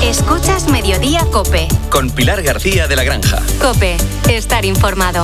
Escuchas Mediodía COPE. Con Pilar García de la Granja. COPE. Estar informado.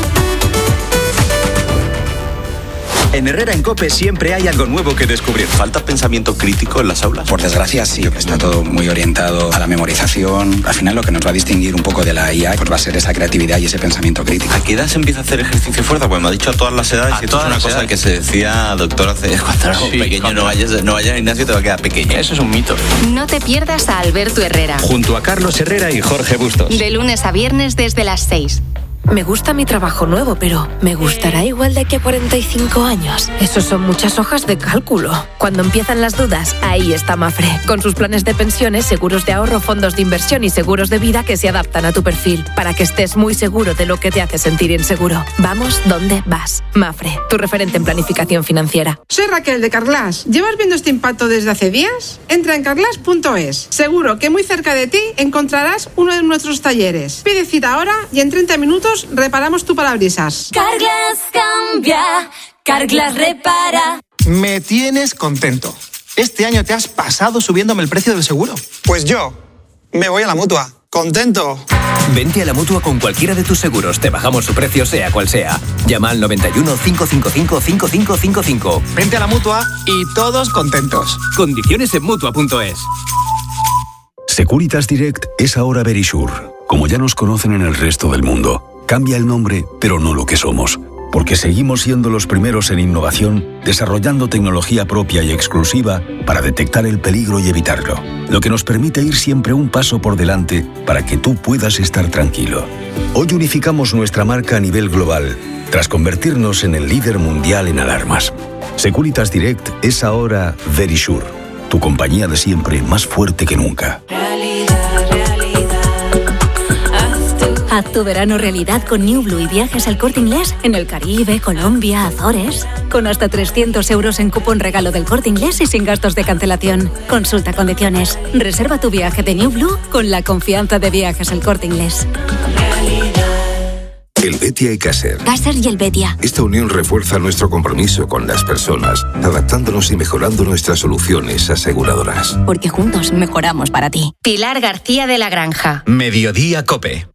En Herrera en COPE siempre hay algo nuevo que descubrir. ¿Falta pensamiento crítico en las aulas? Por desgracia, sí. Está todo muy orientado a la memorización. Al final, lo que nos va a distinguir un poco de la IA pues va a ser esa creatividad y ese pensamiento crítico. ¿A qué edad se empieza a hacer ejercicio fuerza? Pues me ha dicho a todas las edades. Y esto es una cosa que se decía, doctor, hace cuando era pequeño. No vayas al gimnasio, te va a quedar pequeño. Eso es un mito. No te pierdas a Alberto Herrera. Junto a Carlos Herrera y Jorge Bustos. De lunes a viernes desde las 6. Me gusta mi trabajo nuevo, pero ¿me gustará igual de aquí a 45 años? Esos son muchas hojas de cálculo. Cuando empiezan las dudas, ahí está Mafre, con sus planes de pensiones, seguros de ahorro, fondos de inversión y seguros de vida que se adaptan a tu perfil, para que estés muy seguro de lo que te hace sentir inseguro. Vamos donde vas. Mafre, tu referente en planificación financiera. Soy Raquel de Carglass. ¿Llevas viendo este impacto desde hace días? Entra en carglass.es. Seguro que muy cerca de ti encontrarás uno de nuestros talleres. Pide cita ahora y en 30 minutos reparamos tu parabrisas. Carglass cambia, Carglass repara. Me tienes contento. Este año te has pasado subiéndome el precio del seguro. Pues yo me voy a la Mutua. ¡Contento! Vente a la Mutua con cualquiera de tus seguros. Te bajamos su precio sea cual sea. Llama al 91 555 5555. Vente a la Mutua y todos contentos. Condiciones en Mutua.es. Securitas Direct es ahora Verisure. Como ya nos conocen en el resto del mundo. Cambia el nombre, pero no lo que somos. Porque seguimos siendo los primeros en innovación, desarrollando tecnología propia y exclusiva para detectar el peligro y evitarlo. Lo que nos permite ir siempre un paso por delante para que tú puedas estar tranquilo. Hoy unificamos nuestra marca a nivel global, tras convertirnos en el líder mundial en alarmas. Securitas Direct es ahora Verisure, tu compañía de siempre más fuerte que nunca. Haz tu verano realidad con New Blue y viajes al Corte Inglés en el Caribe, Colombia, Azores. Con hasta 300 euros en cupón regalo del Corte Inglés y sin gastos de cancelación. Consulta condiciones. Reserva tu viaje de New Blue con la confianza de Viajes al Corte Inglés. El Betia y Caser. Caser y el Betia. Esta unión refuerza nuestro compromiso con las personas, adaptándonos y mejorando nuestras soluciones aseguradoras. Porque juntos mejoramos para ti. Pilar García de la Granja. Mediodía COPE.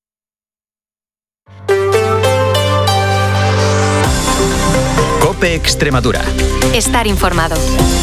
COPE Extremadura. Estar informado.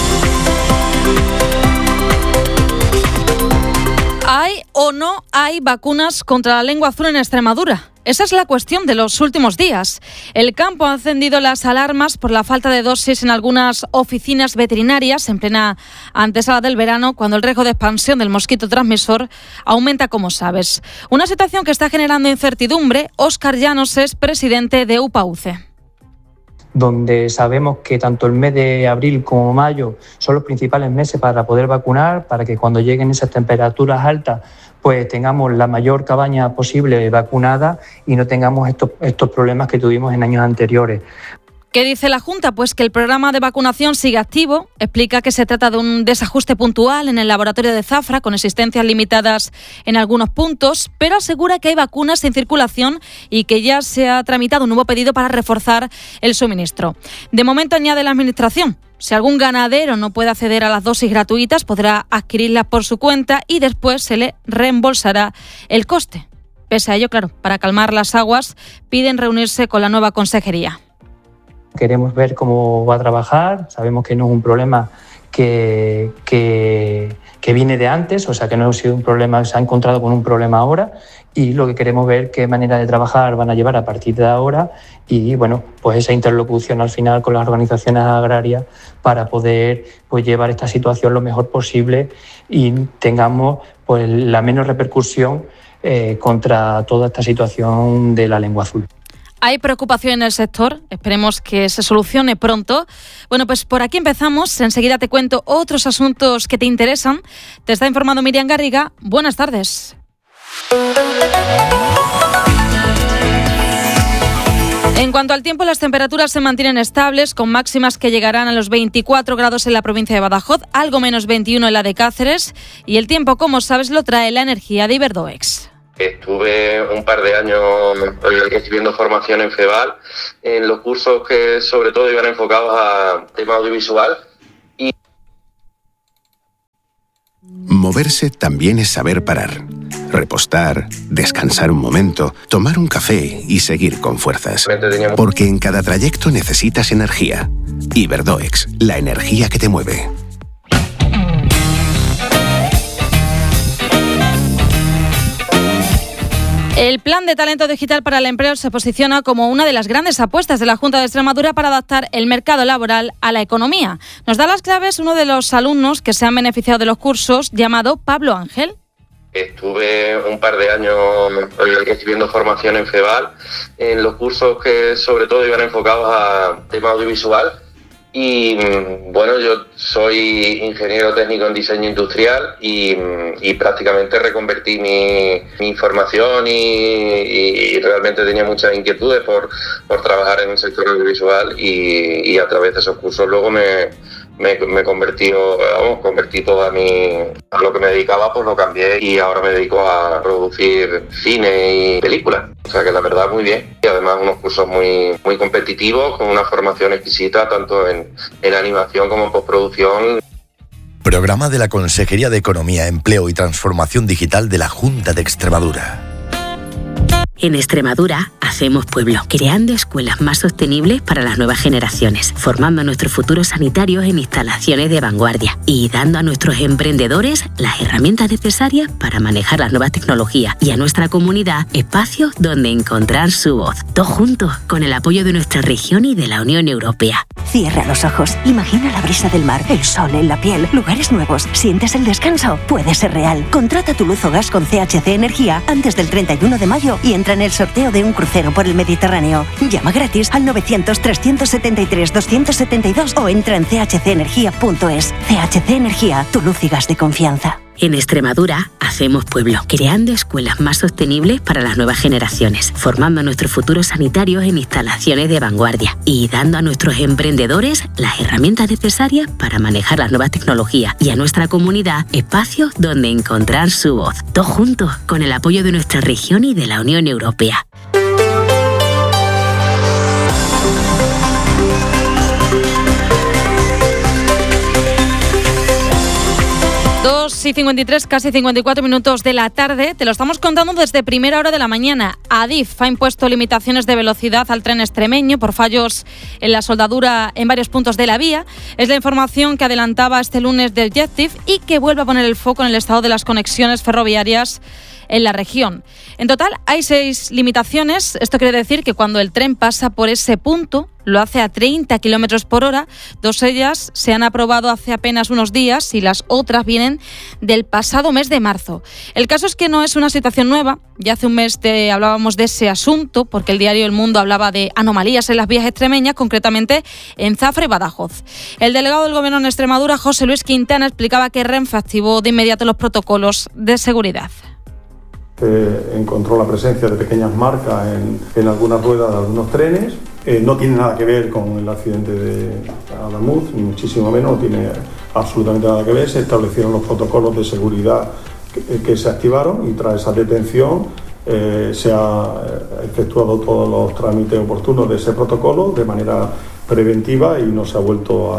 ¿Hay o no hay vacunas contra la lengua azul en Extremadura? Esa es la cuestión de los últimos días. El campo ha encendido las alarmas por la falta de dosis en algunas oficinas veterinarias en plena antesala del verano, cuando el riesgo de expansión del mosquito transmisor aumenta, como sabes. Una situación que está generando incertidumbre. Óscar Llanos es presidente de UPAUCE. Donde sabemos que tanto el mes de abril como mayo son los principales meses para poder vacunar, para que cuando lleguen esas temperaturas altas pues tengamos la mayor cabaña posible vacunada y no tengamos estos problemas que tuvimos en años anteriores. ¿Qué dice la Junta? Pues que el programa de vacunación sigue activo. Explica que se trata de un desajuste puntual en el laboratorio de Zafra, con existencias limitadas en algunos puntos, pero asegura que hay vacunas en circulación y que ya se ha tramitado un nuevo pedido para reforzar el suministro. De momento, añade la Administración, si algún ganadero no puede acceder a las dosis gratuitas, podrá adquirirlas por su cuenta y después se le reembolsará el coste. Pese a ello, claro, para calmar las aguas, piden reunirse con la nueva consejería. Queremos ver cómo va a trabajar. Sabemos que no es un problema que viene de antes, o sea que no ha sido un problema, se ha encontrado con un problema ahora, y lo que queremos ver qué manera de trabajar van a llevar a partir de ahora y bueno, pues esa interlocución al final con las organizaciones agrarias para poder pues llevar esta situación lo mejor posible y tengamos pues la menos repercusión contra toda esta situación de la lengua azul. Hay preocupación en el sector, esperemos que se solucione pronto. Bueno, pues por aquí empezamos, enseguida te cuento otros asuntos que te interesan. Te está informando Miriam Garriga, buenas tardes. En cuanto al tiempo, las temperaturas se mantienen estables, con máximas que llegarán a los 24 grados en la provincia de Badajoz, algo menos 21 en la de Cáceres, y el tiempo, como sabes, lo trae la energía de Iberdoex. Estuve un par de años recibiendo formación en FEBAL, en los cursos que sobre todo iban enfocados a tema audiovisual. Moverse también es saber parar. Repostar, descansar un momento, tomar un café y seguir con fuerzas. Porque en cada trayecto necesitas energía. Iberdoex, la energía que te mueve. El Plan de Talento Digital para el Empleo se posiciona como una de las grandes apuestas de la Junta de Extremadura para adaptar el mercado laboral a la economía. Nos da las claves uno de los alumnos que se han beneficiado de los cursos, llamado Pablo Ángel. Estuve un par de años recibiendo formación en FEVAL, en los cursos que sobre todo iban enfocados a tema audiovisual. Y bueno, yo soy ingeniero técnico en diseño industrial y prácticamente reconvertí mi formación y realmente tenía muchas inquietudes por trabajar en el sector audiovisual y a través de esos cursos luego me convertí todo a lo que me dedicaba, pues lo cambié y ahora me dedico a producir cine y películas. O sea que la verdad muy bien. Y además unos cursos muy competitivos, con una formación exquisita tanto en animación como en postproducción. Programa de la Consejería de Economía, Empleo y Transformación Digital de la Junta de Extremadura. En Extremadura hacemos pueblo, creando escuelas más sostenibles para las nuevas generaciones, formando a nuestros futuros sanitarios en instalaciones de vanguardia y dando a nuestros emprendedores las herramientas necesarias para manejar las nuevas tecnologías y a nuestra comunidad espacios donde encontrar su voz. Todos juntos, con el apoyo de nuestra región y de la Unión Europea. Cierra los ojos, imagina la brisa del mar, el sol en la piel, lugares nuevos, ¿sientes el descanso? Puede ser real. Contrata tu luz o gas con CHC Energía antes del 31 de mayo y entra en el sorteo de un crucero por el Mediterráneo. Llama gratis al 900-373-272 o entra en chcenergia.es. CHC Energía, tu luz y gas de confianza. En Extremadura hacemos pueblo, creando escuelas más sostenibles para las nuevas generaciones, formando a nuestros futuros sanitarios en instalaciones de vanguardia y dando a nuestros emprendedores las herramientas necesarias para manejar las nuevas tecnologías y a nuestra comunidad espacios donde encontrar su voz. Todos juntos, con el apoyo de nuestra región y de la Unión Europea. Y 53, casi 54 minutos de la tarde. Te lo estamos contando desde primera hora de la mañana. Adif ha impuesto limitaciones de velocidad al tren extremeño por fallos en la soldadura en varios puntos de la vía. Es la información que adelantaba este lunes del Jettif y que vuelve a poner el foco en el estado de las conexiones ferroviarias en la región. En total hay 6 limitaciones. Esto quiere decir que cuando el tren pasa por ese punto lo hace a 30 kilómetros por hora. 2 de ellas se han aprobado hace apenas unos días y las otras vienen del pasado mes de marzo. El caso es que no es una situación nueva. Ya hace un mes hablábamos de ese asunto porque el diario El Mundo hablaba de anomalías en las vías extremeñas, concretamente en Zafra y Badajoz. El delegado del Gobierno en Extremadura, José Luis Quintana, explicaba que Renfe activó de inmediato los protocolos de seguridad. Encontró la presencia de pequeñas marcas en algunas ruedas de algunos trenes. No tiene nada que ver con el accidente de Adamuz, ni muchísimo menos, no tiene absolutamente nada que ver. Se establecieron los protocolos de seguridad que se activaron y tras esa detención se ha efectuado todos los trámites oportunos de ese protocolo de manera preventiva y no se ha vuelto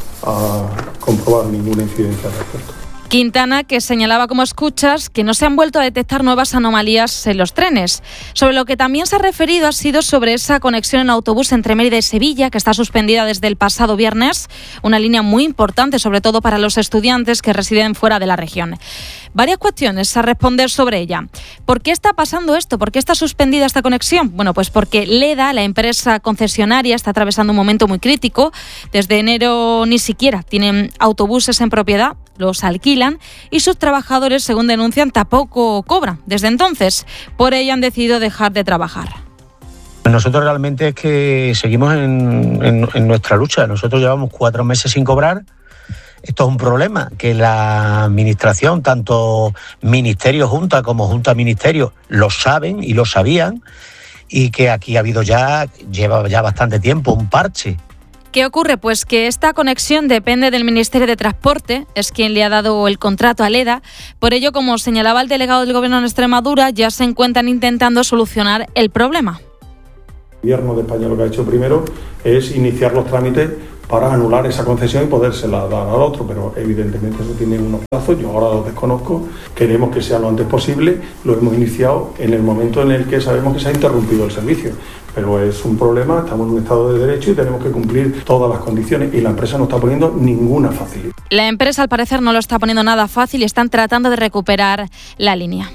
a comprobar ninguna incidencia al respecto. Quintana, que señalaba, como escuchas, que no se han vuelto a detectar nuevas anomalías en los trenes. Sobre lo que también se ha referido ha sido sobre esa conexión en autobús entre Mérida y Sevilla, que está suspendida desde el pasado viernes, una línea muy importante, sobre todo para los estudiantes que residen fuera de la región. Varias cuestiones a responder sobre ella. ¿Por qué está pasando esto? ¿Por qué está suspendida esta conexión? Bueno, pues porque Leda, la empresa concesionaria, está atravesando un momento muy crítico. Desde enero ni siquiera tienen autobuses en propiedad, los alquilan y sus trabajadores, según denuncian, tampoco cobran. Desde entonces, por ello han decidido dejar de trabajar. Nosotros realmente es que seguimos en nuestra lucha. Nosotros llevamos 4 meses sin cobrar. Esto es un problema que la administración, tanto Ministerio Junta como Junta Ministerio, lo saben y lo sabían, y que aquí ha habido lleva ya bastante tiempo un parche. ¿Qué ocurre? Pues que esta conexión depende del Ministerio de Transporte, es quien le ha dado el contrato a Leda. Por ello, como señalaba el delegado del Gobierno en Extremadura, ya se encuentran intentando solucionar el problema. El Gobierno de España lo que ha hecho primero es iniciar los trámites para anular esa concesión y podérsela dar al otro, pero evidentemente eso tiene unos plazos, yo ahora los desconozco, queremos que sea lo antes posible, lo hemos iniciado en el momento en el que sabemos que se ha interrumpido el servicio, pero es un problema, estamos en un estado de derecho y tenemos que cumplir todas las condiciones y la empresa no está poniendo ninguna facilidad. La empresa al parecer no lo está poniendo nada fácil y están tratando de recuperar la línea.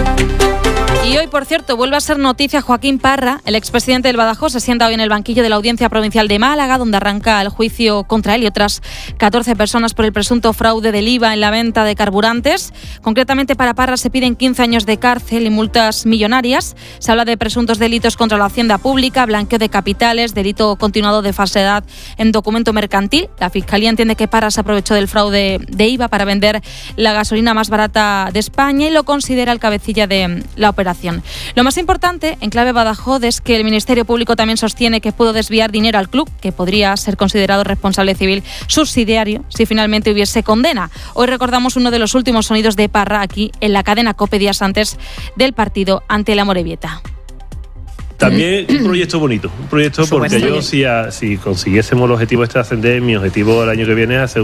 Y hoy, por cierto, vuelve a ser noticia Joaquín Parra. El expresidente del Badajoz se sienta hoy en el banquillo de la Audiencia Provincial de Málaga, donde arranca el juicio contra él y otras 14 personas por el presunto fraude del IVA en la venta de carburantes. Concretamente, para Parra se piden 15 años de cárcel y multas millonarias. Se habla de presuntos delitos contra la hacienda pública, blanqueo de capitales, delito continuado de falsedad en documento mercantil. La Fiscalía entiende que Parra se aprovechó del fraude de IVA para vender la gasolina más barata de España y lo considera el cabecilla de la operación. Lo más importante, en clave Badajoz, es que el Ministerio Público también sostiene que pudo desviar dinero al club, que podría ser considerado responsable civil subsidiario si finalmente hubiese condena. Hoy recordamos uno de los últimos sonidos de Parra aquí en la cadena COPE días antes del partido ante la Amorebieta. También un proyecto bonito, un proyecto porque yo si consiguiésemos el objetivo de ascender, mi objetivo el año que viene es hacer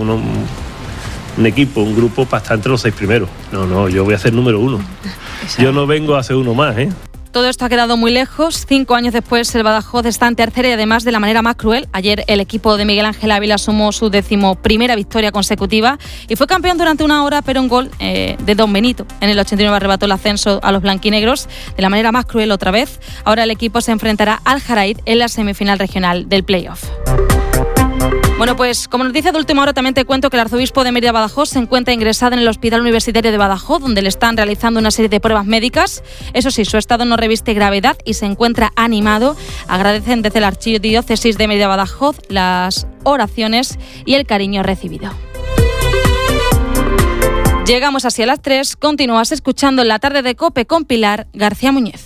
un equipo, un grupo para estar entre los 6 primeros. No, yo voy a ser número 1. Yo no vengo a hacer uno más, ¿eh? Todo esto ha quedado muy lejos. 5 años después, el Badajoz está en tercera y además de la manera más cruel. Ayer el equipo de Miguel Ángel Ávila sumó su 11ª victoria consecutiva y fue campeón durante una hora, pero un gol de Don Benito en el 89 arrebató el ascenso a los blanquinegros de la manera más cruel otra vez. Ahora el equipo se enfrentará al Jaraíz en la semifinal regional del playoff. Bueno, pues como noticia de última hora también te cuento que el arzobispo de Mérida Badajoz se encuentra ingresado en el Hospital Universitario de Badajoz, donde le están realizando una serie de pruebas médicas. Eso sí, su estado no reviste gravedad y se encuentra animado. Agradecen desde la Archidiócesis de Mérida Badajoz las oraciones y el cariño recibido. Llegamos así a las 3. Continúas escuchando La Tarde de COPE con Pilar García Muñez.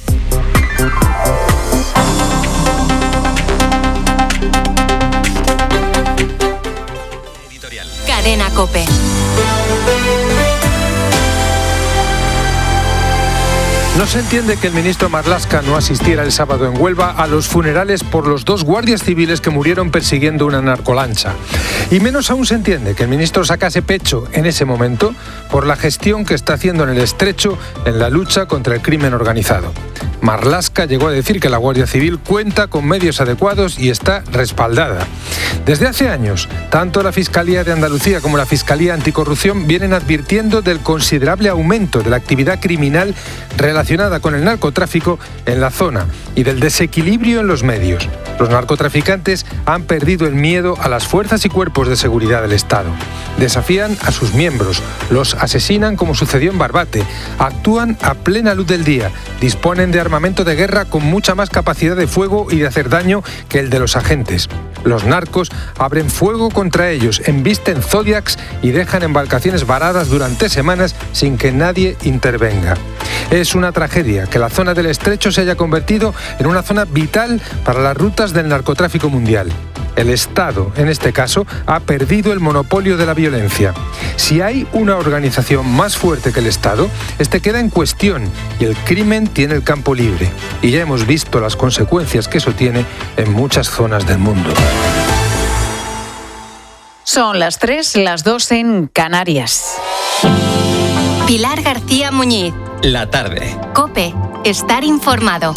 Cadena COPE. No se entiende que el ministro Marlaska no asistiera el sábado en Huelva a los funerales por los 2 guardias civiles que murieron persiguiendo una narcolancha. Y menos aún se entiende que el ministro sacase pecho en ese momento por la gestión que está haciendo en el Estrecho en la lucha contra el crimen organizado. Marlaska llegó a decir que la Guardia Civil cuenta con medios adecuados y está respaldada. Desde hace años, tanto la Fiscalía de Andalucía como la Fiscalía Anticorrupción vienen advirtiendo del considerable aumento de la actividad criminal relacionada con el narcotráfico en la zona y del desequilibrio en los medios. Los narcotraficantes han perdido el miedo a las fuerzas y cuerpos de seguridad del Estado. Desafían a sus miembros, los asesinan como sucedió en Barbate, actúan a plena luz del día, disponen de armamento de guerra con mucha más capacidad de fuego y de hacer daño que el de los agentes. Los narcos abren fuego contra ellos, embisten Zodiacs y dejan embarcaciones varadas durante semanas sin que nadie intervenga. Es una tragedia que la zona del Estrecho se haya convertido en una zona vital para las rutas del narcotráfico mundial. El Estado, en este caso, ha perdido el monopolio de la violencia. Si hay una organización más fuerte que el Estado, este queda en cuestión y el crimen tiene el campo libre. Y ya hemos visto las consecuencias que eso tiene en muchas zonas del mundo. Son las 3, las 2 en Canarias. Pilar García Muñiz. La tarde. COPE. Estar informado.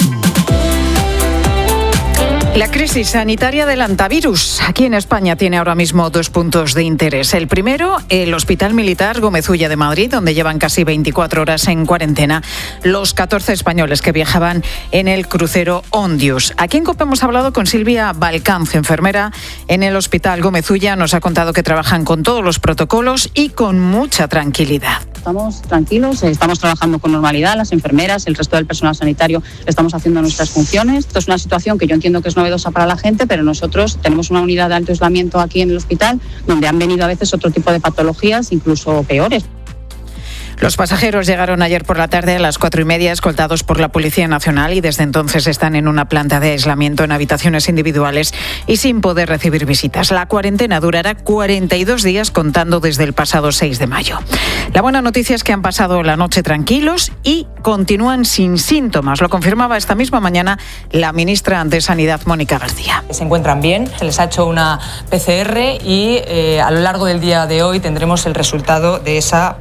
La crisis sanitaria del hantavirus. Aquí en España tiene ahora mismo 2 puntos de interés. El primero, el Hospital Militar Gómez Ulla de Madrid, donde llevan casi 24 horas en cuarentena los 14 españoles que viajaban en el crucero Ondius. Aquí en COPE hemos hablado con Silvia Balcanz, enfermera en el Hospital Gómez Ulla. Nos ha contado que trabajan con todos los protocolos y con mucha tranquilidad. Estamos tranquilos, estamos trabajando con normalidad, las enfermeras, el resto del personal sanitario, estamos haciendo nuestras funciones. Esto es una situación que yo entiendo que es novedosa para la gente, pero nosotros tenemos una unidad de alto aislamiento aquí en el hospital donde han venido a veces otro tipo de patologías, incluso peores. Los pasajeros llegaron ayer por la tarde a las 4:30, escoltados por la Policía Nacional, y desde entonces están en una planta de aislamiento en habitaciones individuales y sin poder recibir visitas. La cuarentena durará 42 días contando desde el pasado 6 de mayo. La buena noticia es que han pasado la noche tranquilos y continúan sin síntomas. Lo confirmaba esta misma mañana la ministra de Sanidad, Mónica García. Se encuentran bien, se les ha hecho una PCR y a lo largo del día de hoy tendremos el resultado de esa